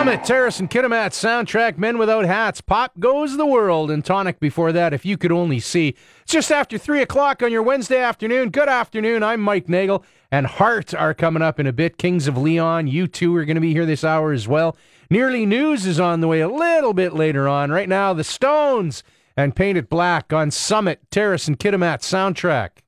Summit, Terrace and Kitimat soundtrack, Men Without Hats, Pop Goes the World, and Tonic before that, If You Could Only See. It's just after 3 o'clock on your Wednesday afternoon. Good afternoon, I'm Mike Nagel, and Heart are coming up in a bit. Kings of Leon, you two are going to be here this hour as well. Nearly News is on the way a little bit later on. Right now, The Stones and Paint It Black on Summit, Terrace and Kitimat soundtrack.